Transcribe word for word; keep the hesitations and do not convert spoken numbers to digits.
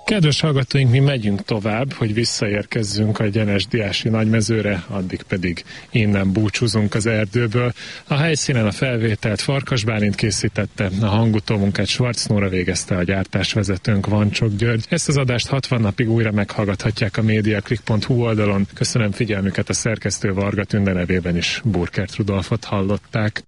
Kedves hallgatóink, mi megyünk tovább, hogy visszaérkezzünk a Gyenes-Diási Nagymezőre, addig pedig innen búcsúzunk az erdőből. A helyszínen a felvételt Farkas Bálint készítette, a hangutómunkát Schwarz Nóra végezte, a gyártásvezetőnk Vancsok György. Ezt az adást hatvan napig újra meghallgathatják a mediaclick pont hu oldalon. Köszönöm figyelmüket, a szerkesztő Varga Tünde nevében is Burkert Rudolfot hallották.